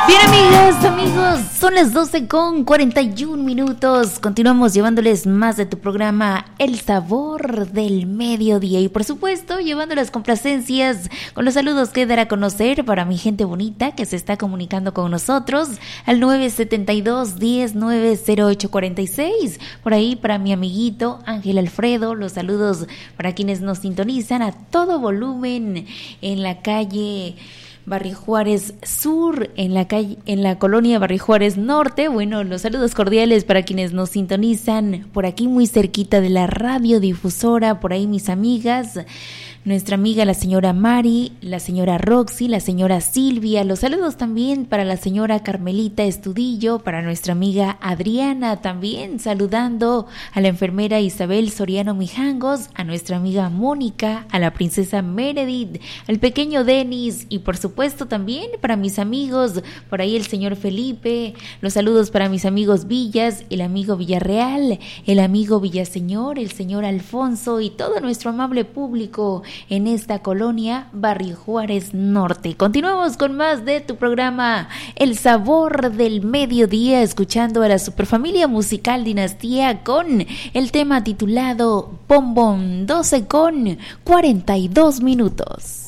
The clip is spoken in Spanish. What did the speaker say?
Bien, amigas, amigos, son las 12:41. Continuamos llevándoles más de tu programa El Sabor del Mediodía y por supuesto llevando las complacencias con los saludos que dar a conocer para mi gente bonita que se está comunicando con nosotros al 972-10-90846. Por ahí para mi amiguito Ángel Alfredo, los saludos para quienes nos sintonizan a todo volumen en la calle Barrio Juárez Sur, en la colonia Barrio Juárez Norte. Bueno, los saludos cordiales para quienes nos sintonizan por aquí muy cerquita de la radiodifusora, por ahí mis amigas, nuestra amiga la señora Mari, la señora Roxy, la señora Silvia. Los saludos también para la señora Carmelita Estudillo, para nuestra amiga Adriana, también saludando a la enfermera Isabel Soriano Mijangos, a nuestra amiga Mónica, a la princesa Meredith, al pequeño Denis y por supuesto también para mis amigos, por ahí el señor Felipe. Los saludos para mis amigos Villas, el amigo Villarreal, el amigo Villaseñor, el señor Alfonso y todo nuestro amable público en esta colonia Barrio Juárez Norte. Continuamos con más de tu programa El Sabor del Mediodía, escuchando a la superfamilia musical Dinastía con el tema titulado Bombón. 12:42.